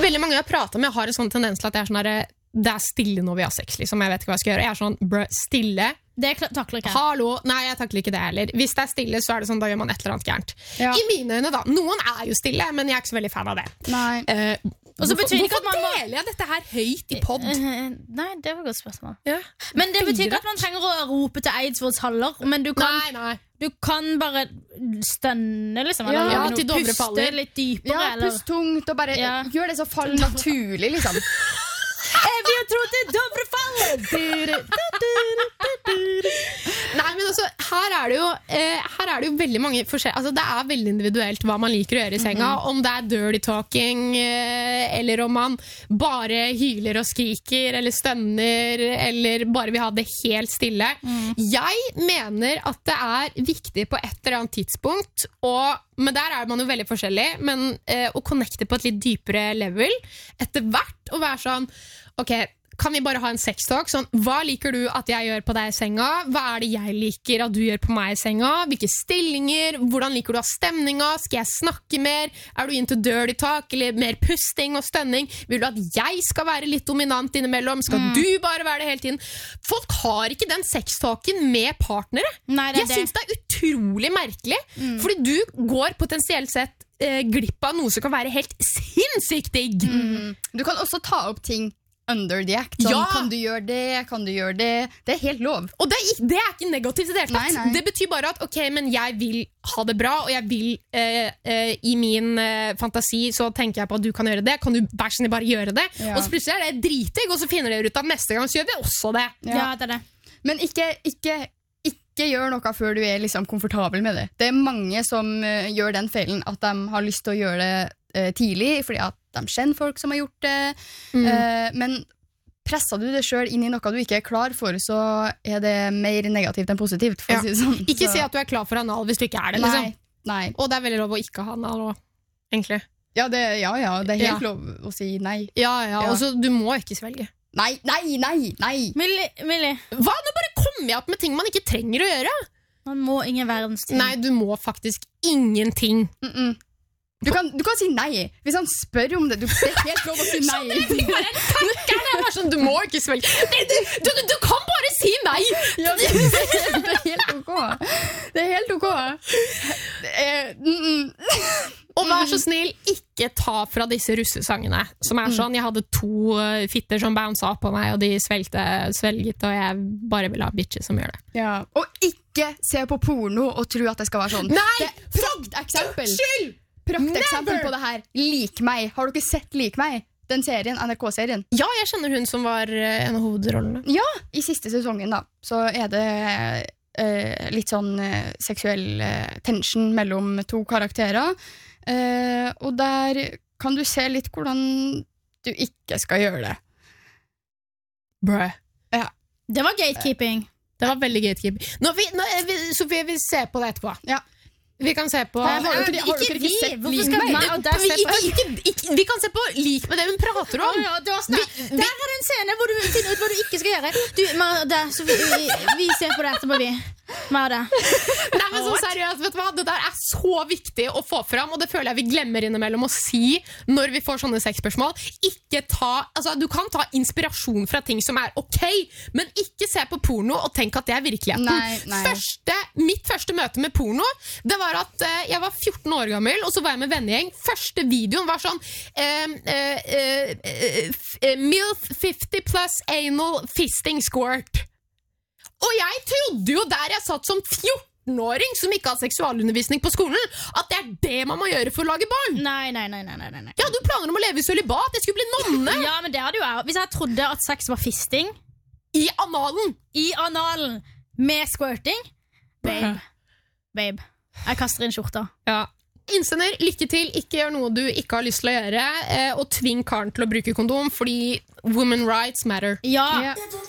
Veldig mange jeg har pratet med har en sånn tendens til at det stille når vi har sex, liksom. Jeg vet ikke hva jeg skal gjøre. Jeg sånn, stille. Det takler ikke. Hallo, nei, jeg takler ikke det heller. Hvis det stille, så det sånn, da gjør man et eller annet gærent. Ja. I mine øyne da, noen jo stille, men jeg ikke så veldig fan av det. Nei. Hvorfor deler jeg dette her høyt i podd? Nei, det var et godt spørsmål. Ja. Men det betyr ikke at man trenger å rope til Eidsvolls haller, men du kan, du kan bare stønne, liksom. Eller til puste litt dypere. Ja, pust tungt, og bare gjør det så fall naturlig, liksom. Vi har trodd det Dovrefallet! Nei, men altså, her det jo veldig mange forskjellige, altså det veldig individuelt hva man liker å gjøre i senga, om det dirty talking, eller om man bare hyler og skriker, eller stønner, eller bare vil ha det helt stille. Jeg mener at det viktig på et eller annet tidspunkt, men der man jo veldig forskjellig, men å connecte på et litt dypere level, etter hvert å være sånn, ok, kan vi bare ha en sextalk? Sånn, hva liker du at jeg gjør på deg i senga? Hva det jeg liker at du gjør på meg i senga? Hvilke stillinger? Hvordan liker du av stemninga? Skal jeg snakke mer? Du into dirty talk? Eller mer pusting og stønning? Vil du at jeg skal være litt dominant innimellom? Skal du bare være det hele tiden? Folk har ikke den sextalken med partnere. Nei, jeg synes det utrolig merkelig, fordi du går potensielt sett glipp av noe som kan være helt sinnssykt digg. Du kan også ta opp ting under the act. Sånn, kan du gjøre det? Kan du gjøre det? Det helt lov. Og det ikke negativt i det hele tatt. Nei. Det betyr bare at, ok, men jeg vil ha det bra, og jeg vil, i min fantasi, så tenker jeg på at du kan gjøre det. Kan du bare gjøre det? Ja. Og så plutselig det drittig, og så finner dere ut at neste gang så gjør vi også det. Ja, det det. Men ikke gjør noe før du liksom komfortabel med det. Det mange som gjør den feilen at de har lyst til å gjøre det tidlig, fordi at de kjenner folk som har gjort det. Men presser du det selv inn i noe du ikke klar for, så det mer negativt enn positivt, for å si det sånn. Ikke si at du klar for anal hvis du ikke det, liksom. Nei. Og det veldig lov å ikke ha anal også, egentlig. Ja, det helt lov å si nei. Ja, og så du må ikke svelge. Nei. Millie. Hva? Nå bare kommer jeg opp med ting man ikke trenger å gjøre. Man må ingen verdens ting. Nei, du må faktisk ingenting. Du kan si nei. Hvis han spør om det, det helt lov å si nei. Du må ikke svelge. Du kan bare si nei. Ja, det helt ok. Det helt ok. Og vær så snill, ikke ta fra disse russesangene, som sånn, jeg hadde 2 fitter som bounsa opp på meg, og de svelget, og jeg bare vil ha bitches som gjør det. Ja. Og ikke se på porno og tro at det skal være sånn. Nei! Prakteksempel på det her. Lik meg. Har du ikke sett Lik meg? Den serien, NRK-serien. Ja, jeg kjenner hun som var en av hovedrollene. Ja, i siste sesongen da, så det litt sånn seksuell tension mellom 2 karakterer. Og der kan du se litt hvordan du ikke skal gjøre det. Bruh. Ja. Det var gatekeeping. Det var veldig gatekeeping. Sofie, vi ser på det etterpå. Ja. Vi kan se på Har dere ikke sett Lik meg? Vi kan se på Lik med det hun prater om. Der det en scene hvor du finner ut hva du ikke skal gjøre. Vi ser på det etterpå, vi. Nei, men så seriøst, vet du hva? Det der så viktig å få fram, og det føler jeg vi glemmer innimellom å si når vi får sånne sexspørsmål. Du kan ta inspirasjon fra ting som ok, men ikke se på porno og tenk at det virkeligheten. Nei. Mitt første møte med porno, det var at jeg var 14 år gammel, og så var jeg med vennegjeng. Første videoen var sånn MILF 50 plus anal fisting squirt. Og jeg trodde jo der jeg satt som 14-åring som ikke har seksualundervisning på skolen, at det man må gjøre for å lage barn. Nei. Jeg hadde jo planer om å leve i sølibat. Jeg skulle bli nonne. Ja, men det hadde jo jeg. Hvis jeg trodde at sex var fisting I analen med squirting, babe, jeg kaster inn skjorta. Ja. Innsender, lykke til. Ikke gjør noe du ikke har lyst til å gjøre, og tving karen til å bruke kondom, fordi women rights matter. Ja.